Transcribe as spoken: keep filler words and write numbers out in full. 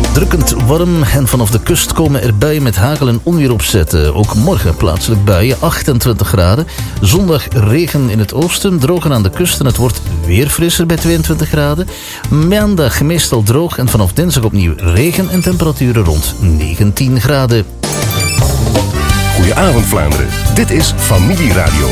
Drukkend warm en vanaf de kust komen er buien met hagel en onweer opzetten. Ook morgen plaatselijk buien, achtentwintig graden. Zondag regen in het oosten, drogen aan de kust en het wordt weer frisser bij tweeëntwintig graden. Maandag meestal droog en vanaf dinsdag opnieuw regen en temperaturen rond negentien graden. Goedenavond Vlaanderen, dit is Familieradio.